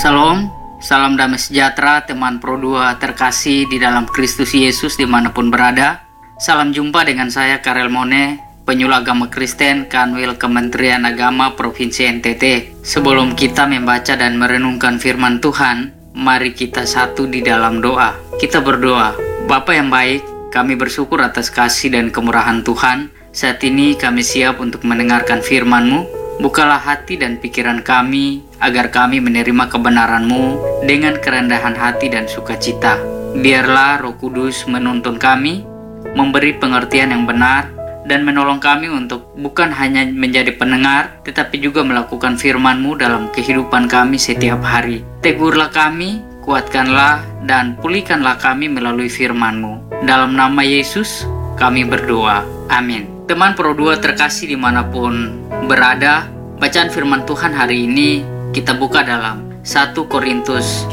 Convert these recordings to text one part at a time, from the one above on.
Salam, salam damai sejahtera teman Pro 2 terkasih di dalam Kristus Yesus dimanapun berada. Salam jumpa dengan saya Karel Mone, penyuluh agama Kristen Kanwil Kementerian Agama Provinsi NTT. Sebelum kita membaca dan merenungkan firman Tuhan, mari kita satu di dalam doa. Kita berdoa. Bapa yang baik, kami bersyukur atas kasih dan kemurahan Tuhan. Saat ini kami siap untuk mendengarkan firman-Mu. Bukalah hati dan pikiran kami, agar kami menerima kebenaran-Mu dengan kerendahan hati dan sukacita. Biarlah Roh Kudus menuntun kami, memberi pengertian yang benar, dan menolong kami untuk bukan hanya menjadi pendengar, tetapi juga melakukan firman-Mu dalam kehidupan kami setiap hari. Tegurlah kami, kuatkanlah, dan pulihkanlah kami melalui firman-Mu. Dalam nama Yesus, kami berdoa. Amin. Teman Pro 2 terkasih dimanapun berada, bacaan firman Tuhan hari ini kita buka dalam 1 Korintus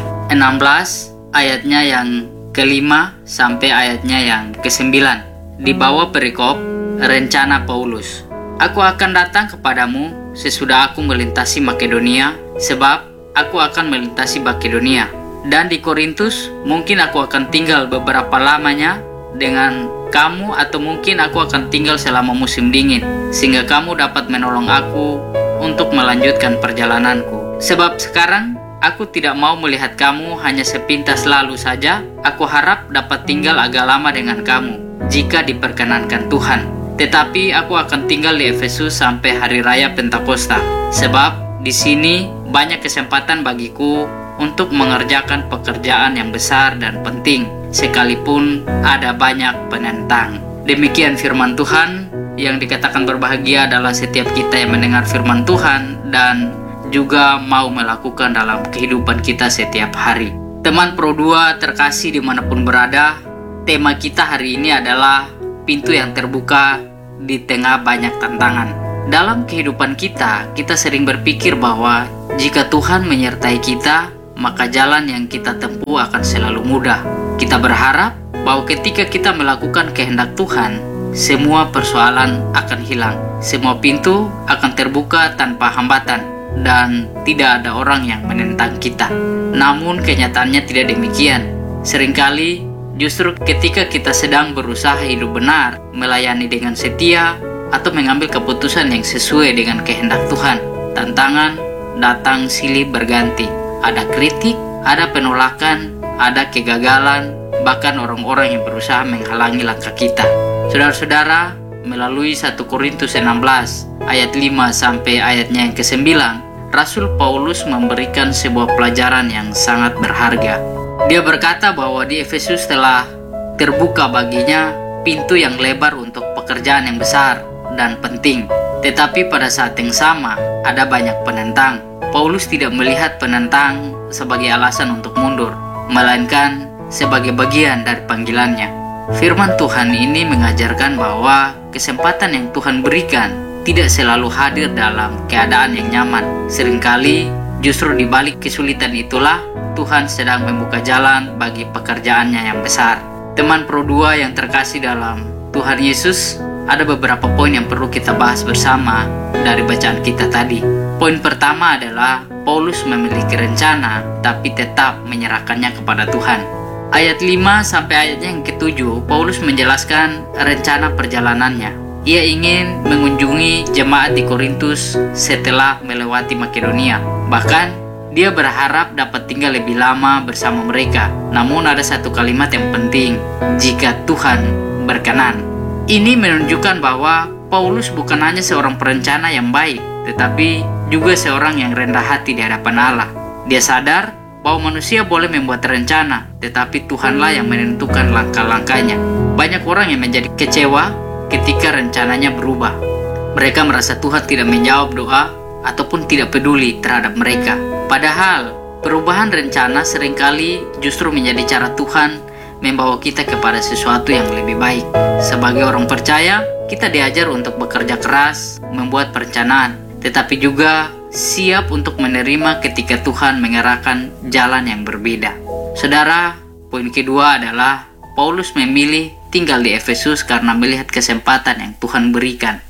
16 ayatnya yang ke-5 sampai ayatnya yang ke-9. Di bawah perikop rencana Paulus. Aku akan datang kepadamu sesudah aku melintasi Makedonia, sebab aku akan melintasi Makedonia. Dan di Korintus mungkin aku akan tinggal beberapa lamanya dengan kamu, atau mungkin aku akan tinggal selama musim dingin, sehingga kamu dapat menolong aku untuk melanjutkan perjalananku. Sebab sekarang aku tidak mau melihat kamu hanya sepintas lalu saja. Aku harap dapat tinggal agak lama dengan kamu, jika diperkenankan Tuhan. Tetapi aku akan tinggal di Efesus sampai hari raya Pentakosta, sebab di sini banyak kesempatan bagiku untuk mengerjakan pekerjaan yang besar dan penting, sekalipun ada banyak penentang. Demikian firman Tuhan. Yang dikatakan berbahagia adalah setiap kita yang mendengar firman Tuhan dan juga mau melakukan dalam kehidupan kita setiap hari. Teman Pro 2 terkasih dimanapun berada, tema kita hari ini adalah pintu yang terbuka di tengah banyak tantangan. Dalam kehidupan kita sering berpikir bahwa jika Tuhan menyertai kita, maka jalan yang kita tempuh akan selalu mudah. Kita berharap bahwa ketika kita melakukan kehendak Tuhan, semua persoalan akan hilang. Semua pintu akan terbuka tanpa hambatan dan tidak ada orang yang menentang kita. Namun kenyataannya tidak demikian. Seringkali justru ketika kita sedang berusaha hidup benar, melayani dengan setia, atau mengambil keputusan yang sesuai dengan kehendak Tuhan, tantangan datang silih berganti. Ada kritik, ada penolakan, ada kegagalan, bahkan orang-orang yang berusaha menghalangi langkah kita. Saudara-saudara, melalui 1 Korintus 16 ayat 5 sampai ayatnya yang ke-9, Rasul Paulus memberikan sebuah pelajaran yang sangat berharga. Dia berkata bahwa di Efesus telah terbuka baginya pintu yang lebar untuk pekerjaan yang besar dan penting. Tetapi pada saat yang sama, ada banyak penentang. Paulus tidak melihat penentang sebagai alasan untuk mundur, melainkan sebagai bagian dari panggilannya. Firman Tuhan ini mengajarkan bahwa kesempatan yang Tuhan berikan tidak selalu hadir dalam keadaan yang nyaman. Seringkali justru di balik kesulitan itulah Tuhan sedang membuka jalan bagi pekerjaannya yang besar. Teman Pro 2 yang terkasih dalam Tuhan Yesus, ada beberapa poin yang perlu kita bahas bersama dari bacaan kita tadi. Poin pertama adalah Paulus memiliki rencana tapi tetap menyerahkannya kepada Tuhan. Ayat 5 sampai ayatnya yang ke-7, Paulus menjelaskan rencana perjalanannya. Ia ingin mengunjungi jemaat di Korintus setelah melewati Makedonia. Bahkan dia berharap dapat tinggal lebih lama bersama mereka. Namun ada satu kalimat yang penting, jika Tuhan berkenan. Ini menunjukkan bahwa Paulus bukan hanya seorang perencana yang baik, tetapi juga seorang yang rendah hati di hadapan Allah. Dia sadar bahwa manusia boleh membuat rencana, tetapi Tuhanlah yang menentukan langkah-langkahnya. Banyak orang yang menjadi kecewa ketika rencananya berubah. Mereka merasa Tuhan tidak menjawab doa ataupun tidak peduli terhadap mereka. Padahal perubahan rencana seringkali justru menjadi cara Tuhan membawa kita kepada sesuatu yang lebih baik. Sebagai orang percaya, kita diajar untuk bekerja keras, membuat perencanaan, tetapi juga siap untuk menerima ketika Tuhan mengarahkan jalan yang berbeda. Saudara, poin kedua adalah Paulus memilih tinggal di Efesus karena melihat kesempatan yang Tuhan berikan.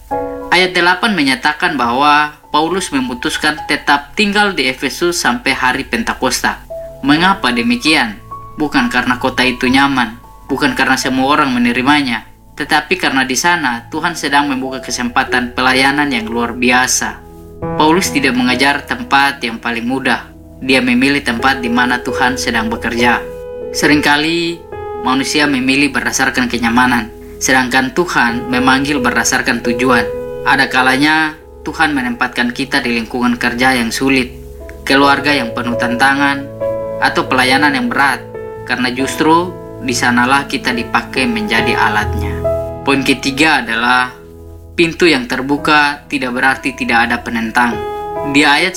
Ayat 8 menyatakan bahwa Paulus memutuskan tetap tinggal di Efesus sampai hari Pentakosta. Mengapa demikian? Bukan karena kota itu nyaman, bukan karena semua orang menerimanya, tetapi karena di sana Tuhan sedang membuka kesempatan pelayanan yang luar biasa. Paulus tidak mengejar tempat yang paling mudah. Dia memilih tempat di mana Tuhan sedang bekerja. Seringkali manusia memilih berdasarkan kenyamanan, sedangkan Tuhan memanggil berdasarkan tujuan. Ada kalanya Tuhan menempatkan kita di lingkungan kerja yang sulit, keluarga yang penuh tantangan, atau pelayanan yang berat, karena justru di sanalah kita dipakai menjadi alatnya. Poin ketiga adalah pintu yang terbuka tidak berarti tidak ada penentang. Di ayat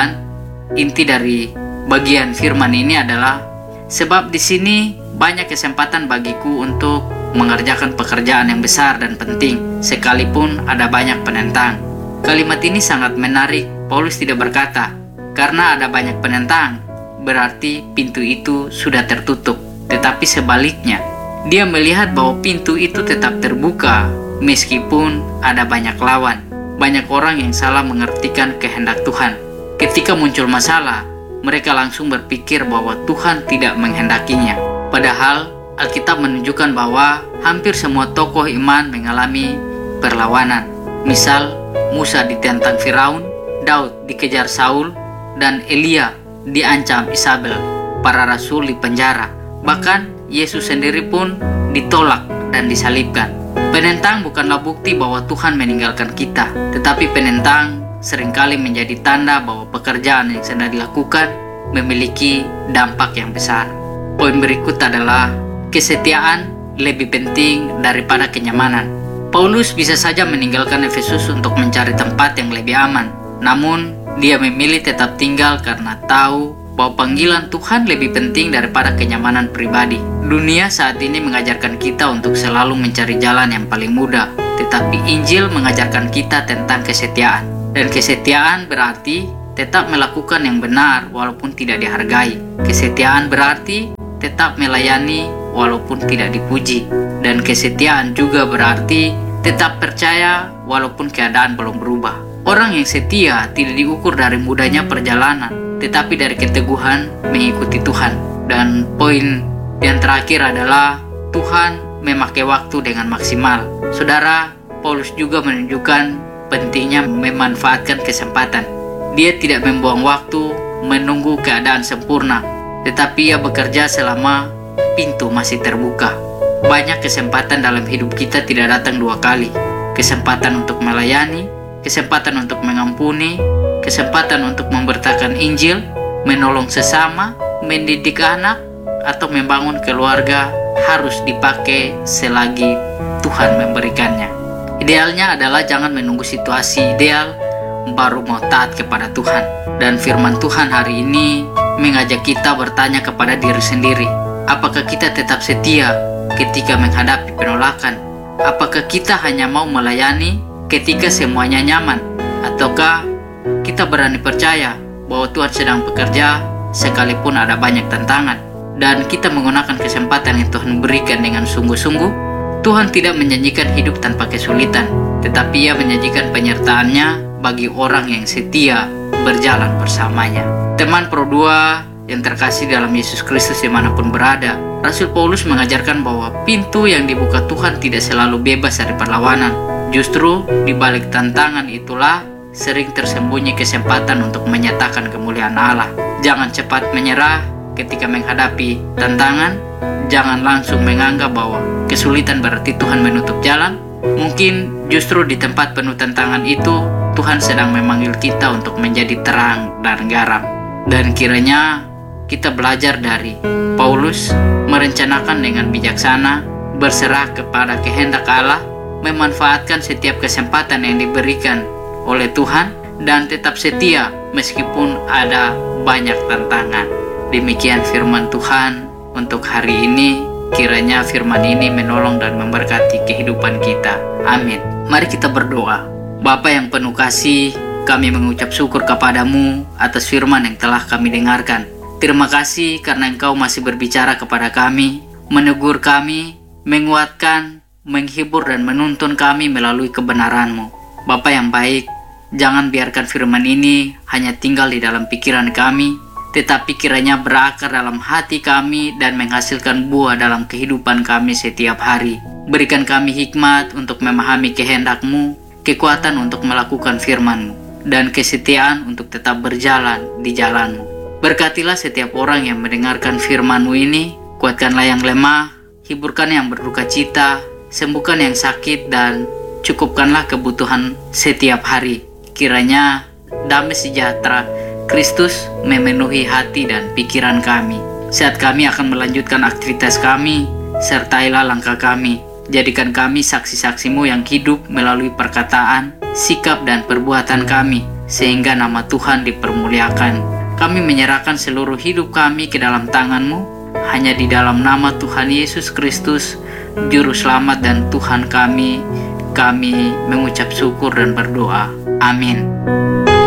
9, inti dari bagian firman ini adalah, sebab di sini banyak kesempatan bagiku untuk mengerjakan pekerjaan yang besar dan penting, sekalipun ada banyak penentang. Kalimat ini sangat menarik. Paulus tidak berkata, karena ada banyak penentang, berarti pintu itu sudah tertutup. Tetapi sebaliknya, dia melihat bahwa pintu itu tetap terbuka, meskipun ada banyak lawan. Banyak orang yang salah mengertikan kehendak Tuhan. Ketika muncul masalah, mereka langsung berpikir bahwa Tuhan tidak menghendakinya. Padahal, Alkitab menunjukkan bahwa hampir semua tokoh iman mengalami perlawanan. Misal, Musa ditentang Firaun, Daud dikejar Saul, dan Elia diancam Isabel. Para rasul dipenjara. Bahkan, Yesus sendiri pun ditolak dan disalibkan. Penentang bukanlah bukti bahwa Tuhan meninggalkan kita, tetapi penentang seringkali menjadi tanda bahwa pekerjaan yang sedang dilakukan memiliki dampak yang besar. Poin berikut adalah kesetiaan lebih penting daripada kenyamanan. Paulus bisa saja meninggalkan Efesus untuk mencari tempat yang lebih aman. Namun, dia memilih tetap tinggal karena tahu bahwa panggilan Tuhan lebih penting daripada kenyamanan pribadi. Dunia saat ini mengajarkan kita untuk selalu mencari jalan yang paling mudah, tetapi Injil mengajarkan kita tentang kesetiaan. Dan kesetiaan berarti tetap melakukan yang benar walaupun tidak dihargai. Kesetiaan berarti tetap melayani walaupun tidak dipuji. Dan kesetiaan juga berarti tetap percaya walaupun keadaan belum berubah. Orang yang setia tidak diukur dari mudahnya perjalanan, tetapi dari keteguhan mengikuti Tuhan. Dan poin yang terakhir adalah Tuhan memakai waktu dengan maksimal. Saudara, Paulus juga menunjukkan pentingnya memanfaatkan kesempatan. Dia tidak membuang waktu menunggu keadaan sempurna, tetapi ia bekerja selama pintu masih terbuka. Banyak kesempatan dalam hidup kita tidak datang dua kali. Kesempatan untuk melayani, kesempatan untuk mengampuni, kesempatan untuk memberitakan Injil, menolong sesama, mendidik anak, atau membangun keluarga harus dipakai selagi Tuhan memberikannya. Idealnya adalah jangan menunggu situasi ideal baru mau taat kepada Tuhan. Dan firman Tuhan hari ini mengajak kita bertanya kepada diri sendiri, apakah kita tetap setia ketika menghadapi penolakan? Apakah kita hanya mau melayani ketika semuanya nyaman? Ataukah kita berani percaya bahwa Tuhan sedang bekerja sekalipun ada banyak tantangan? Dan kita menggunakan kesempatan yang Tuhan berikan dengan sungguh-sungguh. Tuhan tidak menjanjikan hidup tanpa kesulitan, tetapi Ia menjanjikan penyertaannya bagi orang yang setia berjalan bersamanya. Teman Pro 2 yang terkasih dalam Yesus Kristus dimanapun berada, Rasul Paulus mengajarkan bahwa pintu yang dibuka Tuhan tidak selalu bebas dari perlawanan. Justru di balik tantangan itulah sering tersembunyi kesempatan untuk menyatakan kemuliaan Allah. Jangan cepat menyerah ketika menghadapi tantangan. Jangan langsung menganggap bahwa kesulitan berarti Tuhan menutup jalan. Mungkin justru di tempat penuh tantangan itu Tuhan sedang memanggil kita untuk menjadi terang dan garam. Dan kiranya kita belajar dari Paulus, merencanakan dengan bijaksana, berserah kepada kehendak Allah, memanfaatkan setiap kesempatan yang diberikan oleh Tuhan, dan tetap setia meskipun ada banyak tantangan. Demikian firman Tuhan untuk hari ini. Kiranya firman ini menolong dan memberkati kehidupan kita. Amin. Mari kita berdoa. Bapa yang penuh kasih, kami mengucap syukur kepadamu atas firman yang telah kami dengarkan. Terima kasih karena Engkau masih berbicara kepada kami, menegur kami, menguatkan, menghibur dan menuntun kami melalui kebenaran-Mu. Bapa yang baik, jangan biarkan firman ini hanya tinggal di dalam pikiran kami, tetapi kiranya berakar dalam hati kami dan menghasilkan buah dalam kehidupan kami setiap hari. Berikan kami hikmat untuk memahami kehendak-Mu, kekuatan untuk melakukan firman-Mu, dan kesetiaan untuk tetap berjalan di jalan-Mu. Berkatilah setiap orang yang mendengarkan firman-Mu ini, kuatkanlah yang lemah, hiburkan yang berduka cita, sembuhkan yang sakit, dan cukupkanlah kebutuhan setiap hari. Kiranya damai sejahtera Kristus memenuhi hati dan pikiran kami. Saat kami akan melanjutkan aktivitas kami, sertailah langkah kami. Jadikan kami saksi-saksi-Mu yang hidup melalui perkataan, sikap, dan perbuatan kami, sehingga nama Tuhan dipermuliakan. Kami menyerahkan seluruh hidup kami ke dalam tangan-Mu. Hanya di dalam nama Tuhan Yesus Kristus, Juru Selamat dan Tuhan kami mengucap syukur dan berdoa. Amin.